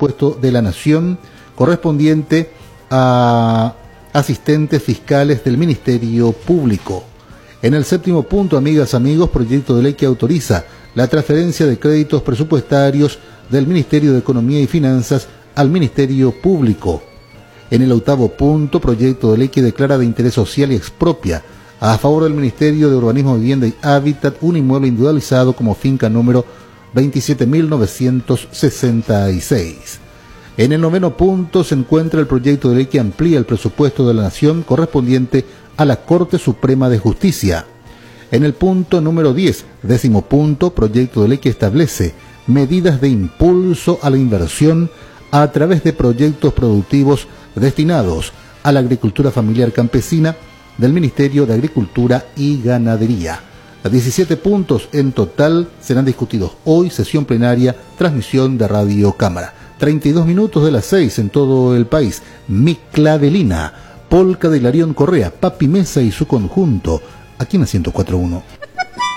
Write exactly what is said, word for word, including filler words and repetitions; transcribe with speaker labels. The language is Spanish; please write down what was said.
Speaker 1: presupuesto de la Nación correspondiente a asistentes fiscales del Ministerio Público. En el séptimo punto, amigas, amigos, proyecto de ley que autoriza la transferencia de créditos presupuestarios del Ministerio de Economía y Finanzas al Ministerio Público. En el octavo punto, proyecto de ley que declara de interés social y expropia a favor del Ministerio de Urbanismo, Vivienda y Hábitat un inmueble individualizado como finca número veintisiete mil novecientos sesenta y seis. En el noveno punto se encuentra el proyecto de ley que amplía el presupuesto de la Nación correspondiente a la Corte Suprema de Justicia. En el punto número diez, décimo punto, proyecto de ley que establece medidas de impulso a la inversión a través de proyectos productivos destinados a la agricultura familiar campesina del Ministerio de Agricultura y Ganadería. diecisiete puntos en total serán discutidos hoy, sesión plenaria, transmisión de Radio Cámara. treinta y dos minutos de las seis en todo el país. Mi Clavelina, polca de Hilarión Correa, Papi Mesa y su conjunto, aquí en la ciento cuatro punto uno.